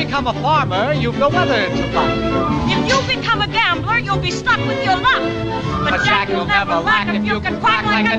become a farmer, you've the weather to luck. If you become a gambler, you'll be stuck with your luck. But Jack, you'll never lack if you can quack like a